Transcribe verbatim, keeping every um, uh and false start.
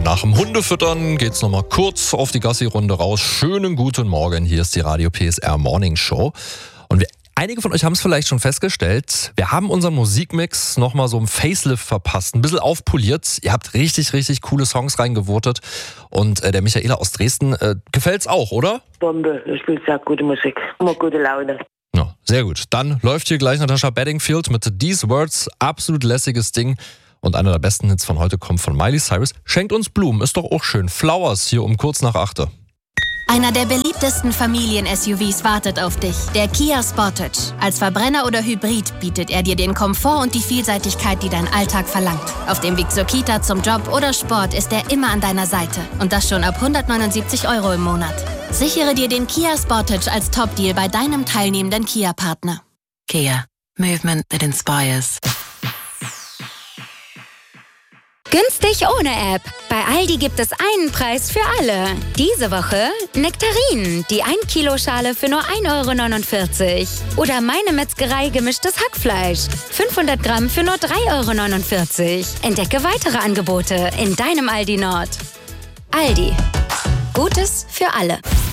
nach dem Hundefüttern geht's nochmal kurz auf die Gassi-Runde raus. Schönen guten Morgen, hier ist die Radio P S R Morning Show. Und wir, einige von euch haben es vielleicht schon festgestellt, wir haben unseren Musikmix nochmal so im Facelift verpasst, ein bisschen aufpoliert. Ihr habt richtig, richtig coole Songs reingevotet. Und äh, der Michaela aus Dresden, äh, gefällt's auch, oder? Bombe, ihr spielt sehr gute Musik, immer gute Laune. Ja, sehr gut. Dann läuft hier gleich Natasha Bedingfield mit These Words, absolut lässiges Ding. Und einer der besten Hits von heute kommt von Miley Cyrus. Schenkt uns Blumen, ist doch auch schön. Flowers hier um kurz nach achte. Einer der beliebtesten Familien-S U Vs wartet auf dich, der Kia Sportage. Als Verbrenner oder Hybrid bietet er dir den Komfort und die Vielseitigkeit, die dein Alltag verlangt. Auf dem Weg zur Kita, zum Job oder Sport ist er immer an deiner Seite. Und das schon ab hundertneunundsiebzig Euro im Monat. Sichere dir den Kia Sportage als Top-Deal bei deinem teilnehmenden Kia-Partner. Kia. Movement that inspires. Günstig ohne App. Bei Aldi gibt es einen Preis für alle. Diese Woche Nektarinen, die ein Kilo Schale für nur ein Euro neunundvierzig. Oder Meine Metzgerei gemischtes Hackfleisch. fünfhundert Gramm für nur drei Euro neunundvierzig. Entdecke weitere Angebote in deinem Aldi Nord. Aldi. Gutes für alle.